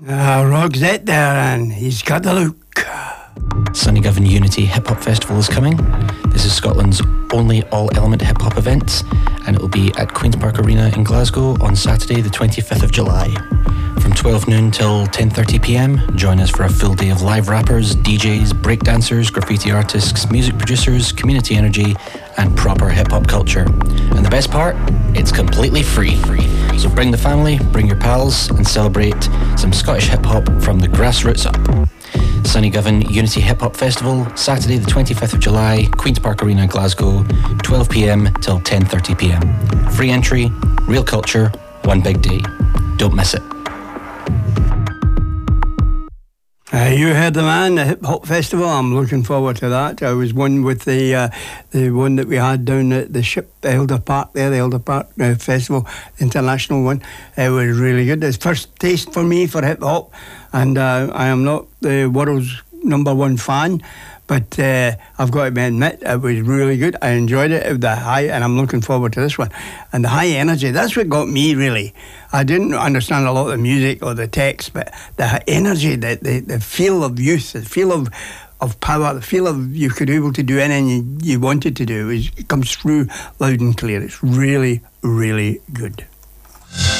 Roxette there, and he's got the look. Sonny Govan Unity Hip Hop Festival is coming. This is Scotland's only all-element hip hop event, and it will be at Queen's Park Arena in Glasgow on Saturday the 25th of July. From 12 noon till 10:30pm, join us for a full day of live rappers, DJs, breakdancers, graffiti artists, music producers, community energy, and proper hip-hop culture. And the best part? It's completely free. So bring the family, bring your pals, and celebrate some Scottish hip-hop from the grassroots up. Sonny Govan Unity Hip Hop Festival, Saturday the 25th of July, Queen's Park Arena, Glasgow, 12pm till 10:30pm. Free entry, real culture, one big day. Don't miss it. You heard the man, the Hip Hop Festival. I'm looking forward to that. I was one with the one that we had down at the ship, the Elder Park there, the Elder Park Festival, the international one. It was really good. It's first taste for me for hip hop, and I am not the world's number one fan, but I've got to admit it was really good. I enjoyed it. It was the high, and I'm looking forward to this one. And the high energy, that's what got me really. I didn't understand a lot of the music or the text, but the energy, the feel of youth, the feel of power, the feel of you could be able to do anything you wanted to do, it comes through loud and clear. It's really, really good.